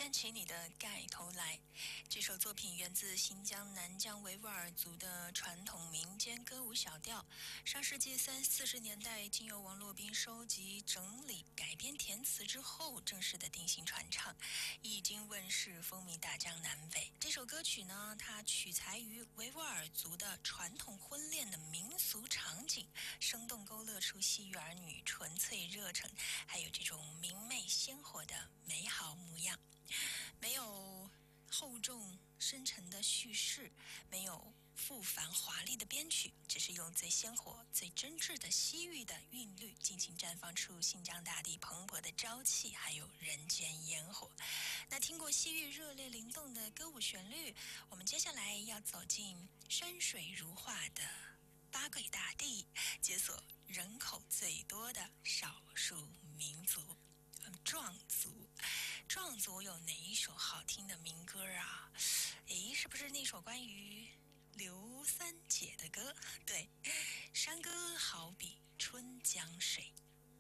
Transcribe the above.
担起你的盖头来。这首作品源自新疆南疆维吾尔族的传统民间歌舞小调，上世纪40年代经由王洛宾收集整理改编填词之后正式的定型传唱，一经问世风靡大江南北。这首歌曲呢，它取材于维吾尔族的传统婚恋的民俗场景，生动勾勒出西域儿女纯粹热忱还有这种明媚鲜活的美好模样。没有厚重深沉的叙事，没有复繁华丽的编曲，只是用最鲜活最真挚的西域的韵律尽情绽放出新疆大地蓬勃的朝气还有人间烟火。那听过西域热烈灵动的歌舞旋律，我们接下来要走进山水如画的八桂大地，解锁人口最多的少数民族壮族。壮族有哪一首好听的民歌啊？诶，是不是那首关于刘三姐的歌？对，山歌好比春江水。